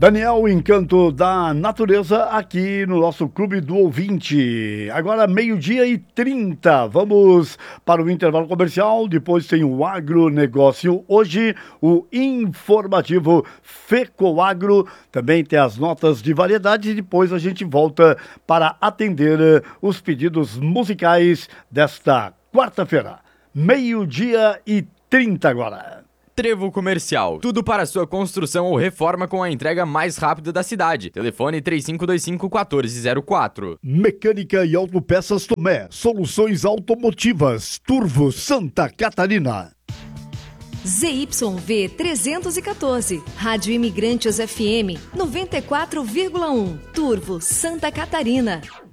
Daniel, o encanto da natureza aqui no nosso Clube do Ouvinte. Agora 12h30, vamos para o intervalo comercial, depois tem o agronegócio. Hoje o informativo Fecoagro, também tem as notas de variedade e depois a gente volta para atender os pedidos musicais desta quarta-feira. 12h30 agora. Trevo Comercial. Tudo para sua construção ou reforma com a entrega mais rápida da cidade. Telefone 3525-1404. Mecânica e Autopeças Tomé. Soluções automotivas. Turvo Santa Catarina. ZYV 314. Rádio Imigrantes FM 94,1. Turvo Santa Catarina.